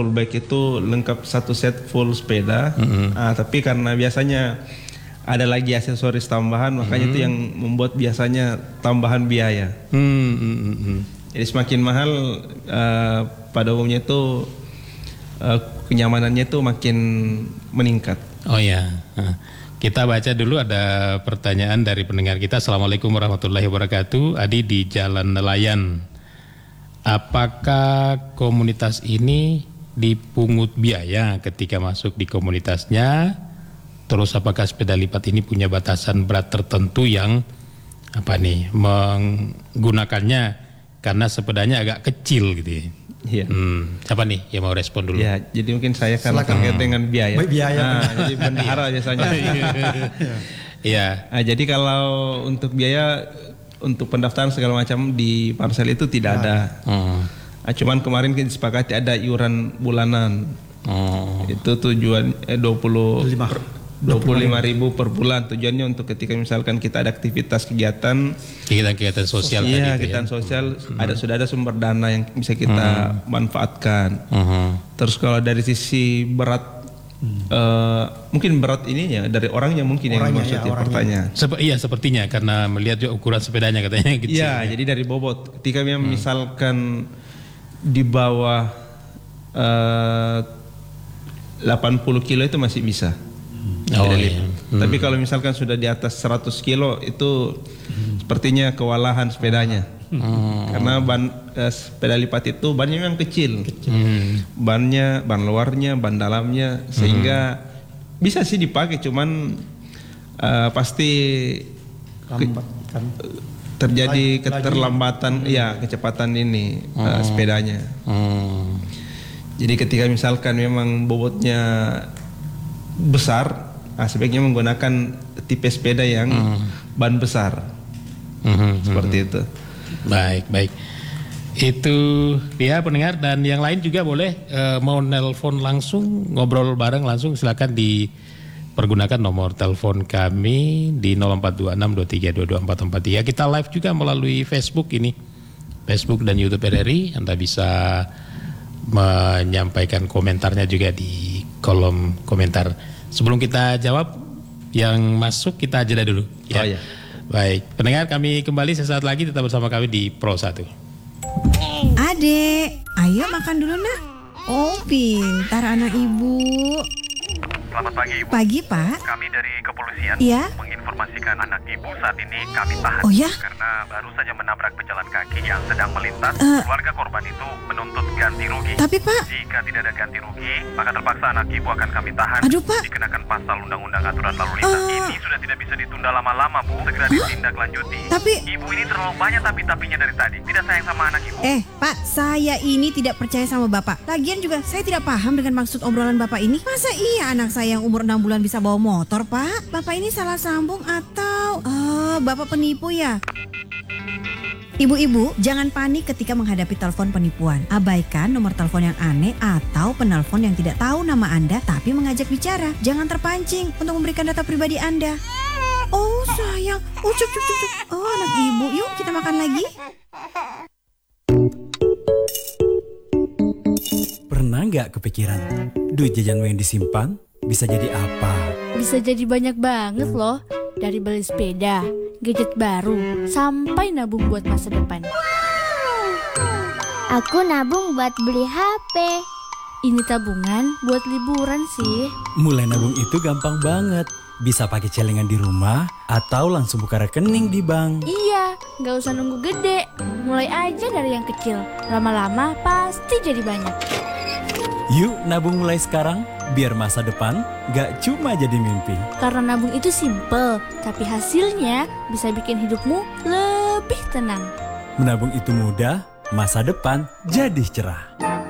full bike itu lengkap satu set full sepeda. Tapi karena biasanya ada lagi aksesoris tambahan, makanya itu yang membuat biasanya tambahan biaya. Jadi semakin mahal, pada umumnya itu kenyamanannya itu makin meningkat. Oh ya, kita baca dulu ada pertanyaan dari pendengar kita. Assalamualaikum warahmatullahi wabarakatuh. Adi di Jalan Nelayan. Apakah komunitas ini dipungut biaya ketika masuk di komunitasnya? Terus apakah sepeda lipat ini punya batasan berat tertentu yang menggunakannya karena sepedanya agak kecil gitu ya? Iya. Siapa nih yang mau respon dulu? Ya, jadi mungkin saya karena terkait dengan biaya. Jadi bendahara biasanya. Iya. Jadi kalau untuk biaya untuk pendaftaran segala macam di Parsel itu tidak ada. Cuman kemarin kita disepakati ada iuran bulanan. Itu tujuan 25.000 per bulan. Tujuannya untuk ketika misalkan kita ada aktivitas kegiatan sosial. Iya, kegiatan sosial sudah ada sumber dana yang bisa kita manfaatkan. Terus kalau dari sisi berat, mungkin berat ininya dari orangnya mungkin yang maksudnya pertanyaan. Iya sepertinya karena melihat juga ukuran sepedanya katanya gitu. Iya, jadi dari bobot. Ketika memang misalkan di bawah 80 kilo itu masih bisa. Tapi kalau misalkan sudah di atas 100 kilo itu sepertinya kewalahan sepedanya. Karena sepeda lipat itu bannya memang kecil. Ban luarnya, ban dalamnya, sehingga bisa sih dipakai, cuman pasti terjadi keterlambatan, kecepatan ini sepedanya. Jadi ketika misalkan memang bobotnya besar, sebaiknya menggunakan tipe sepeda yang ban besar. Seperti itu. Baik. Itu dia pendengar, dan yang lain juga boleh mau nelpon langsung, ngobrol bareng langsung, silakan dipergunakan nomor telepon kami di 0426232244. Kita live juga melalui Facebook ini, Facebook dan YouTube RRI. Anda bisa menyampaikan komentarnya juga di kolom komentar. Sebelum kita jawab yang masuk, kita jeda dulu ya. Iya. Baik, pendengar, kami kembali sesaat lagi, tetap bersama kami di Pro 1. Adek, ayo makan dulu nak. Oh, pintar anak ibu. Selamat pagi, Ibu. Pagi, Pak. Kami dari kepolisian menginformasikan anak Ibu saat ini kami tahan. Oh ya? Karena baru saja menabrak pejalan kaki yang sedang melintas. Keluarga korban itu menuntut ganti rugi. Tapi, Pak, jika tidak ada ganti rugi, maka terpaksa anak Ibu akan kami tahan. Aduh, Pak. Dikenakan pasal Undang-Undang Aturan Lalu Lintas. Ini sudah tidak bisa ditunda lama-lama, Bu. Segera ditindaklanjuti. Tapi Ibu ini terlalu banyak tapi-tapinya dari tadi. Tidak sayang sama anak Ibu. Pak, saya ini tidak percaya sama Bapak. Lagian juga saya tidak paham dengan maksud obrolan Bapak ini. Masa iya anak saya yang umur 6 bulan bisa bawa motor, Pak? Bapak ini salah sambung atau Bapak penipu ya? Ibu-ibu, jangan panik ketika menghadapi telepon penipuan. Abaikan nomor telepon yang aneh atau penelpon yang tidak tahu nama Anda tapi mengajak bicara. Jangan terpancing untuk memberikan data pribadi Anda. Oh sayang, cuk. Oh anak ibu, yuk kita makan lagi. Pernah nggak kepikiran, duit jajan yang disimpan bisa jadi apa? Bisa jadi banyak banget loh. Dari beli sepeda, gadget baru, sampai nabung buat masa depan. Aku nabung buat beli HP. Ini tabungan buat liburan sih. Mulai nabung itu gampang banget. Bisa pakai celengan di rumah atau langsung buka rekening di bank. Iya, nggak usah nunggu gede. Mulai aja dari yang kecil. Lama-lama pasti jadi banyak. Yuk nabung mulai sekarang, biar masa depan gak cuma jadi mimpi. Karena nabung itu simple, tapi hasilnya bisa bikin hidupmu lebih tenang. Menabung itu mudah, masa depan jadi cerah.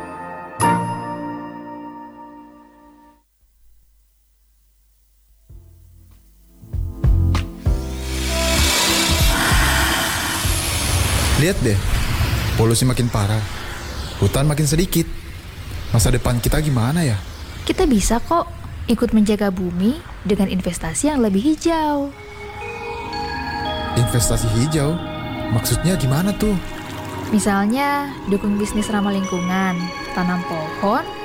Lihat deh, polusi makin parah, hutan makin sedikit. Masa depan kita gimana ya? Kita bisa kok ikut menjaga bumi dengan investasi yang lebih hijau. Investasi hijau? Maksudnya gimana tuh? Misalnya, dukung bisnis ramah lingkungan, tanam pohon,